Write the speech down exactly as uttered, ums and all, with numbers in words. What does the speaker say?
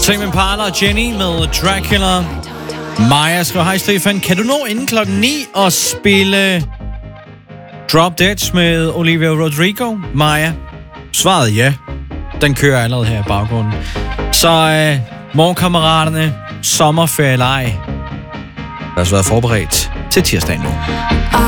Tame Impala og Jenny med Dracula. Maja skriver, hej Stefan, kan du nå inden klokken ni at spille Drop Dead med Olivia Rodrigo? Maja, svaret ja. Den kører allerede her i baggrunden. Så øh, morgenkammeraterne, sommerferie eller ej. Lad os være forberedt til tirsdag nu.